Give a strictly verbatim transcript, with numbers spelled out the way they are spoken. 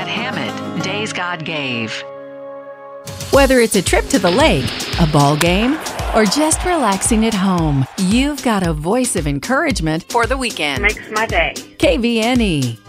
Hammett, Days God Gave. Whether it's a trip to the lake, a ball game, or just relaxing at home, you've got a voice of encouragement for the weekend. Makes my day. K V N E.